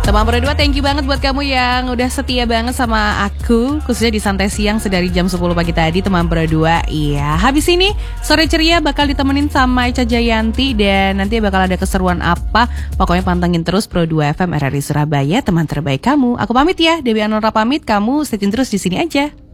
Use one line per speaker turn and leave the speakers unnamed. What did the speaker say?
Teman berdua, thank you banget buat kamu yang udah setia banget sama aku, khususnya di Santai Siang sedari jam 10 pagi tadi, teman berdua. Iya, habis ini Sore Ceria bakal ditemenin sama Ica Jayanti, dan nanti bakal ada keseruan apa. Pokoknya pantengin terus Pro 2 FM RRI Surabaya, teman terbaik kamu. Aku pamit ya, Dewi Anora pamit, kamu stay tune terus di sini aja.